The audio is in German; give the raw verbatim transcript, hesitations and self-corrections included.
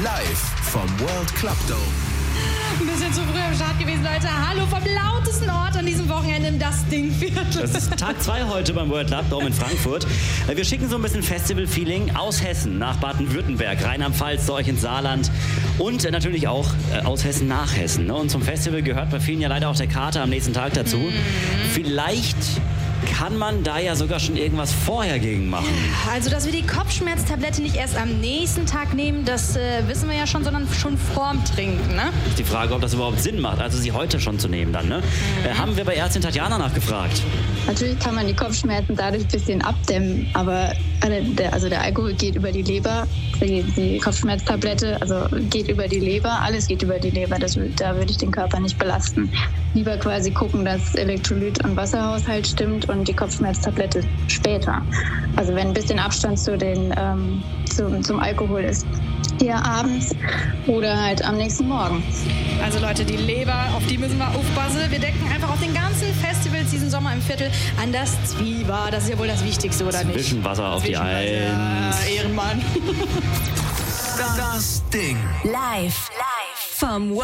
Live vom World Club Dome. Ein bisschen zu früh am Start gewesen, Leute. Hallo vom lautesten Ort an diesem Wochenende im Das Ding-Viertel. Das ist Tag zwei heute beim World Club Dome in Frankfurt. Wir schicken so ein bisschen Festival-Feeling aus Hessen nach Baden-Württemberg, Rheinland-Pfalz, zu euch ins Saarland und natürlich auch aus Hessen nach Hessen. Und zum Festival gehört bei vielen ja leider auch der Kater am nächsten Tag dazu. Mhm. Vielleicht kann man da ja sogar schon irgendwas vorher gegen machen. Also, dass wir die Kopfschmerztablette nicht erst am nächsten Tag nehmen, das äh, wissen wir ja schon, sondern schon vorm Trinken, ne? Die Frage, ob das überhaupt Sinn macht, also sie heute schon zu nehmen dann, ne? Mhm. Äh, haben wir bei Ärztin Tatjana nachgefragt. Natürlich kann man die Kopfschmerzen dadurch ein bisschen abdämmen, aber der, also der Alkohol geht über die Leber, die, die Kopfschmerztablette also geht über die Leber, alles geht über die Leber, das, da würde ich den Körper nicht belasten. Lieber quasi gucken, dass Elektrolyt- und Wasserhaushalt stimmt und die Kopfschmerztablette später. Also wenn ein bisschen Abstand zu den, ähm, zum, zum Alkohol ist. Hier abends oder halt am nächsten Morgen. Also Leute, die Leber, auf die müssen wir aufpassen. Wir denken einfach auf den ganzen Festivals diesen Sommer im Viertel an das Zwieber. Das ist ja wohl das Wichtigste, oder nicht? Zwischenwasser auf die Eins. Ja, Ehrenmann. Das Ding. Live. Live. Vom